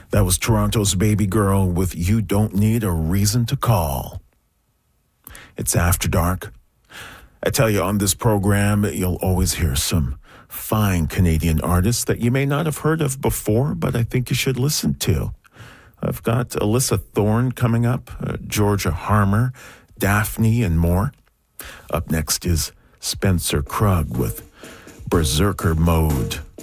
That was Toronto's Baby Girl with You Don't Need a Reason to Call. It's After Dark. I tell you, on this program, you'll always hear some fine Canadian artists that you may not have heard of before, but I think you should listen to. I've got Alyssa Thorne coming up, Georgia Harmer, Daphne, and more. Up next is Spencer Krug with Berserker Mode.